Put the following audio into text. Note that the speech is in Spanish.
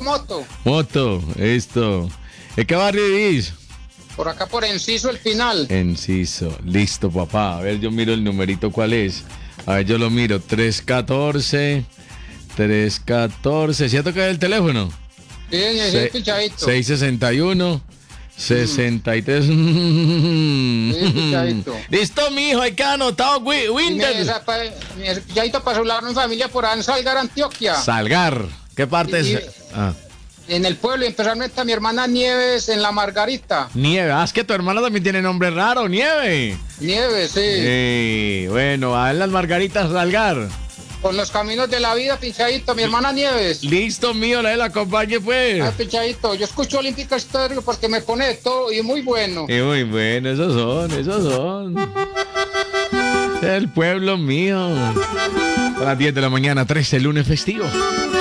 Moto. Moto, esto. ¿En qué barrio vivís? Por acá por Enciso, el final. Enciso. Listo, papá. A ver, yo miro el numerito, ¿cuál es? A ver, yo lo miro. 314. ¿Cierto que es el teléfono? Sí, es pichadito. 661. 63. Sí, pichadito. Listo, mijo, hay que anotado Winter. Mi pichadito para saludar a mi familia por ahí en Salgar, Antioquia. Salgar. ¿Qué parte es? En el pueblo, y especialmente a mi hermana Nieves en La Margarita. Nieve, es que tu hermana también tiene nombre raro, Nieve. Nieves, sí. Bueno, a ver las Margaritas Salgar. Con los caminos de la vida, pinchadito, mi hermana Nieves. Listo, mío, la acompañe, pues. Pinchadito, yo escucho Olímpica Estéreo porque me pone de todo y muy bueno. Y muy bueno, esos son. El pueblo mío. A las 10 de la mañana, 13, lunes festivo.